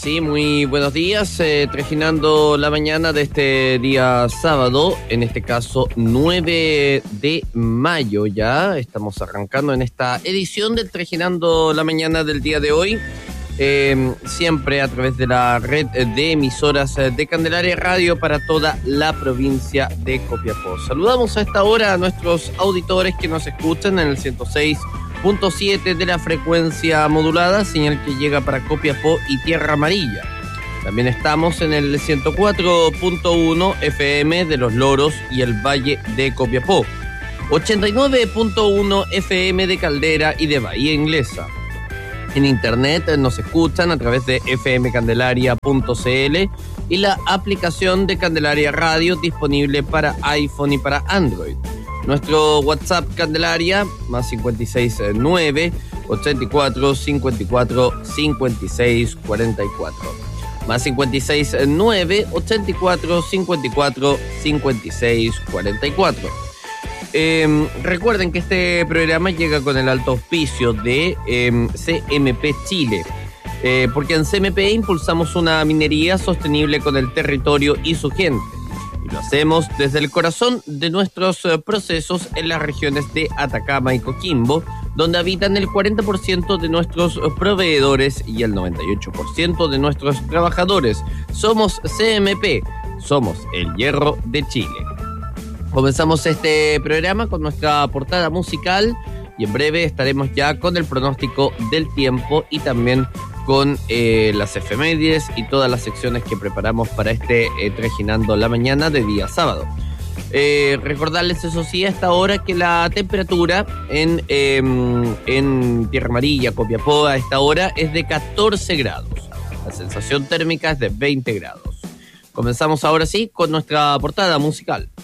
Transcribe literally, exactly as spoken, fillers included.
sí, muy buenos días, eh, trajinando la mañana de este día sábado, en este caso nueve de mayo ya, estamos arrancando en esta edición del Trajinando la Mañana del día de hoy, eh, siempre a través de la red de emisoras de Candelaria Radio para toda la provincia de Copiapó. Saludamos a esta hora a nuestros auditores que nos escuchan en el ciento seis punto siete de la frecuencia modulada, señal que llega para Copiapó y Tierra Amarilla. También estamos en el ciento cuatro punto uno F M de Los Loros y el Valle de Copiapó, ochenta y nueve punto uno F M de Caldera y de Bahía Inglesa. En internet nos escuchan a través de f m candelaria punto c l y la aplicación de Candelaria Radio disponible para iPhone y para Android. Nuestro WhatsApp Candelaria, más cinco seis nueve, ochenta y cuatro, cincuenta y cuatro, cincuenta y seis, cuarenta y cuatro. Más cinco seis nueve, ochenta y cuatro, cincuenta y cuatro, cincuenta y seis, cuarenta y cuatro. Eh, recuerden que este programa llega con el alto auspicio de eh, C M P Chile, eh, porque en C M P impulsamos una minería sostenible con el territorio y su gente. Y lo hacemos desde el corazón de nuestros procesos en las regiones de Atacama y Coquimbo, donde habitan el cuarenta por ciento de nuestros proveedores y el noventa y ocho por ciento de nuestros trabajadores. Somos C M P, somos el hierro de Chile. Comenzamos este programa con nuestra portada musical y en breve estaremos ya con el pronóstico del tiempo y también con eh, las efemérides y todas las secciones que preparamos para este eh, Trajinando la Mañana de día sábado. Eh, recordarles, eso sí, a esta hora que la temperatura en, eh, en Tierra Amarilla, Copiapó, a esta hora es de catorce grados. La sensación térmica es de veinte grados. Comenzamos ahora sí con nuestra portada musical.